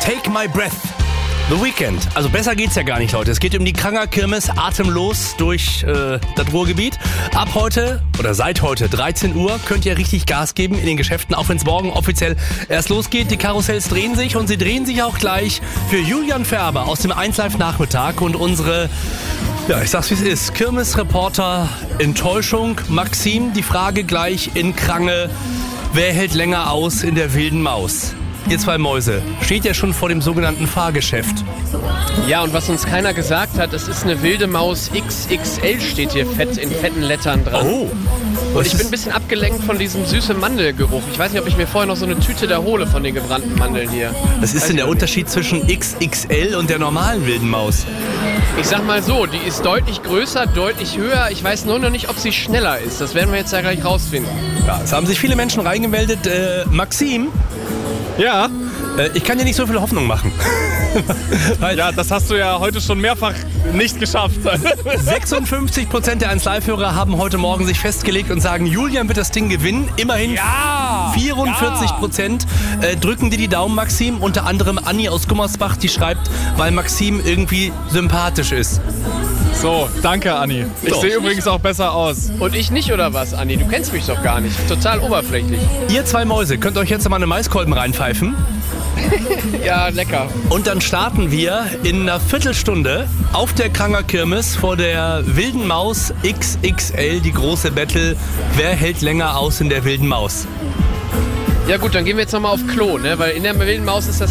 Take My Breath. The Weeknd. Also besser geht's ja gar nicht, Leute. Es geht um die Kranger-Kirmes atemlos durch das Ruhrgebiet. Ab heute oder seit heute 13 Uhr könnt ihr richtig Gas geben in den Geschäften, auch wenn es morgen offiziell erst losgeht. Die Karussells drehen sich und sie drehen sich auch gleich für Julian Färber aus dem 1Live-Nachmittag und unsere, ja, ich sag's wie es ist, Kirmes-Reporter Enttäuschung. Maxim, die Frage gleich in Krange. Wer hält länger aus in der wilden Maus? Ihr zwei Mäuse, steht ja schon vor dem sogenannten Fahrgeschäft. Ja, und was uns keiner gesagt hat, es ist eine wilde Maus XXL, steht hier fett in fetten Lettern dran. Oh. Und ich bin ein bisschen abgelenkt von diesem süßen Mandelgeruch. Ich weiß nicht, ob ich mir vorher noch so eine Tüte da hole von den gebrannten Mandeln hier. Was ist denn der Unterschied zwischen XXL und der normalen wilden Maus? Ich sag mal so, die ist deutlich größer, deutlich höher. Ich weiß nur noch nicht, ob sie schneller ist. Das werden wir jetzt ja gleich rausfinden. Ja, es haben sich viele Menschen reingemeldet. Maxim? Ja. Ich kann dir nicht so viel Hoffnung machen. Ja, das hast du ja heute schon mehrfach nicht geschafft. 56% der 1Live-Hörer haben heute Morgen sich festgelegt und sagen, Julian wird das Ding gewinnen. Immerhin Ja! 44% drücken dir die Daumen, Maxim. Unter anderem Anni aus Gummersbach, die schreibt, weil Maxim irgendwie sympathisch ist. So, danke, Anni. Ich So. sehe übrigens auch besser aus. Und ich nicht, oder was, Anni? Du kennst mich doch gar nicht. Total oberflächlich. Ihr zwei Mäuse könnt euch jetzt mal eine Maiskolben reinpfeifen. Ja, lecker. Und dann starten wir in einer Viertelstunde auf der Kranger Kirmes vor der wilden Maus XXL, die große Battle. Wer hält länger aus in der wilden Maus? Ja gut, dann gehen wir jetzt nochmal auf Klo, ne? Weil in der wilden Maus ist das